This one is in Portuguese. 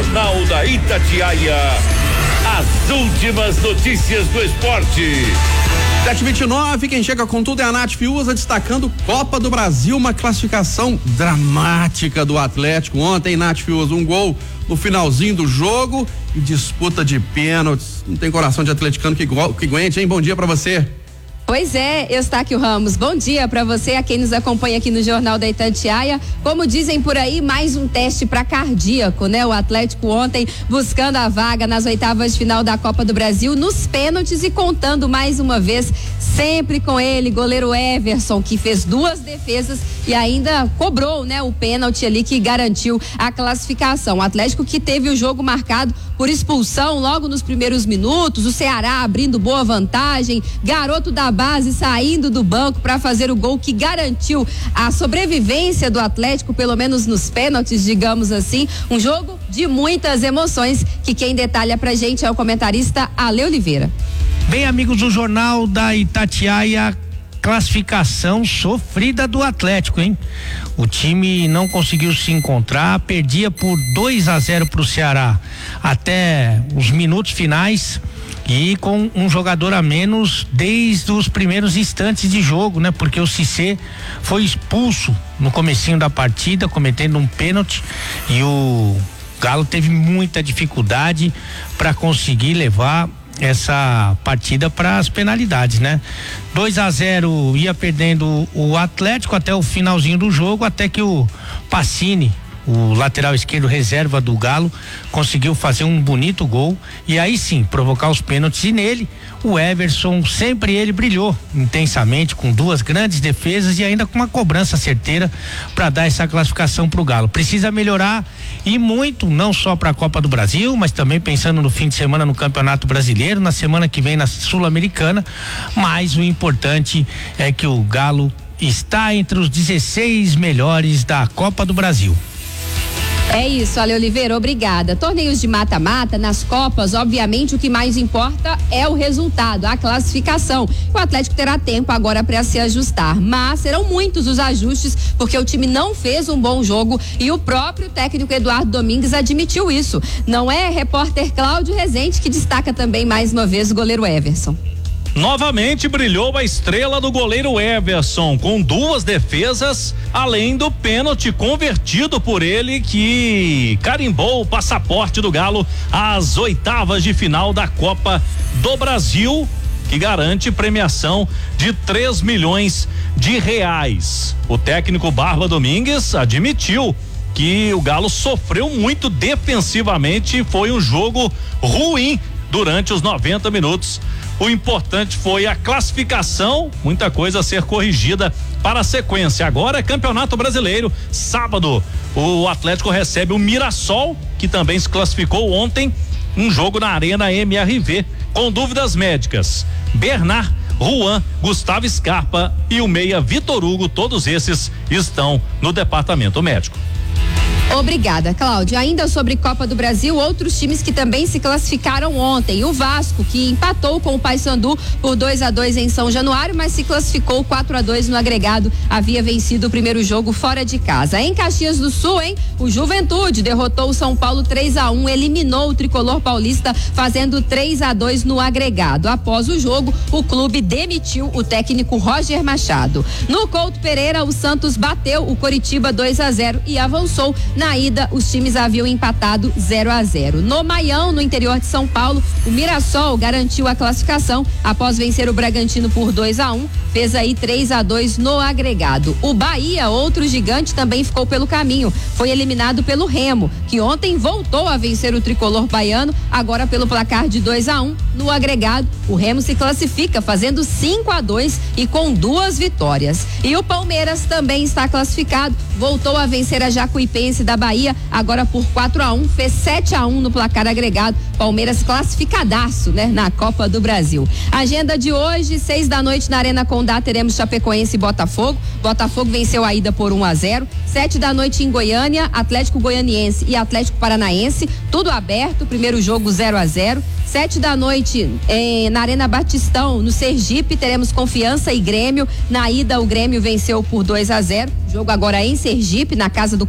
Jornal da Itatiaia. As últimas notícias do esporte. 7h29, quem chega com tudo é a Nath Fiuza, destacando Copa do Brasil, uma classificação dramática do Atlético. Ontem, Nath Fiuza, um gol no finalzinho do jogo e disputa de pênaltis. Não tem coração de atleticano que aguente, hein? Bom dia pra você. Pois é, Eustáquio Ramos, bom dia para você, a quem nos acompanha aqui no Jornal da Itatiaia. Como dizem por aí, mais um teste para cardíaco, né? O Atlético ontem buscando a vaga nas oitavas de final da Copa do Brasil, nos pênaltis e contando mais uma vez, sempre com ele, goleiro Everson, que fez 2 defesas e ainda cobrou, né? O pênalti ali que garantiu a classificação. O Atlético que teve o jogo marcado por expulsão logo nos primeiros minutos, o Ceará abrindo boa vantagem, garoto da base saindo do banco para fazer o gol que garantiu a sobrevivência do Atlético, pelo menos nos pênaltis, digamos assim. Um jogo de muitas emoções que quem detalha pra gente é o comentarista Ale Oliveira. Bem, amigos do Jornal da Itatiaia, classificação sofrida do Atlético, hein? O time não conseguiu se encontrar, perdia por 2-0 pro Ceará até os minutos finais e com um jogador a menos desde os primeiros instantes de jogo, né? Porque o Cissé foi expulso no comecinho da partida, cometendo um pênalti, e o Galo teve muita dificuldade para conseguir levar essa partida para as penalidades, né? 2-0 ia perdendo o Atlético até o finalzinho do jogo, até que o Pacini, o lateral esquerdo reserva do Galo, conseguiu fazer um bonito gol e aí sim provocar os pênaltis, e nele o Everson, sempre ele brilhou intensamente, com 2 grandes defesas e ainda com uma cobrança certeira para dar essa classificação pro Galo. Precisa melhorar e muito, não só para a Copa do Brasil, mas também pensando no fim de semana no Campeonato Brasileiro, na semana que vem na Sul-Americana, mas o importante é que o Galo está entre os 16 melhores da Copa do Brasil. É isso, Ale Oliveira, obrigada. Torneios de mata-mata, nas Copas, obviamente o que mais importa é o resultado, a classificação. O Atlético terá tempo agora para se ajustar, mas serão muitos os ajustes, porque o time não fez um bom jogo e o próprio técnico Eduardo Domingues admitiu isso. Não é repórter Cláudio Rezende que destaca também mais uma vez o goleiro Everson. Novamente brilhou a estrela do goleiro Everson, com 2 defesas, além do pênalti convertido por ele, que carimbou o passaporte do Galo às oitavas de final da Copa do Brasil, que garante premiação de 3 milhões de reais. O técnico Barba Domingues admitiu que o Galo sofreu muito defensivamente e foi um jogo ruim durante os 90 minutos. O importante foi a classificação, muita coisa a ser corrigida para a sequência. Agora é Campeonato Brasileiro. Sábado, o Atlético recebe o Mirassol, que também se classificou ontem, um jogo na Arena MRV, com dúvidas médicas. Bernard, Juan, Gustavo Scarpa e o meia Vitor Hugo, todos esses estão no departamento médico. Obrigada, Cláudia. Ainda sobre Copa do Brasil, outros times que também se classificaram ontem. O Vasco, que empatou com o Paysandu por 2-2 em São Januário, mas se classificou 4-2 no agregado. Havia vencido o primeiro jogo fora de casa. Em Caxias do Sul, o Juventude derrotou o São Paulo 3-1, eliminou o tricolor paulista, fazendo 3-2 no agregado. Após o jogo, o clube demitiu o técnico Roger Machado. No Couto Pereira, o Santos bateu o Coritiba 2-0 e avançou. Na ida, os times haviam empatado 0-0. No Maião, no interior de São Paulo, o Mirassol garantiu a classificação após vencer o Bragantino por 2-1, fez aí 3-2 no agregado. O Bahia, outro gigante, também ficou pelo caminho, foi eliminado pelo Remo, que ontem voltou a vencer o tricolor baiano, agora pelo placar de 2-1 no agregado. O Remo se classifica fazendo 5-2 e com 2 vitórias. E o Palmeiras também está classificado, voltou a vencer a Jacuipense da Bahia, agora por 4-1, fez 7-1 no placar agregado. Palmeiras classificadaço, né, na Copa do Brasil. Agenda de hoje, 6 da noite na Arena Condá, teremos Chapecoense e Botafogo. Botafogo venceu a ida por 1-0. 7 da noite em Goiânia, Atlético Goianiense e Atlético Paranaense, tudo aberto, primeiro jogo 0-0. 7 da noite na Arena Batistão, no Sergipe, teremos Confiança e Grêmio. Na ida, o Grêmio venceu por 2-0. Jogo agora em Sergipe, na casa do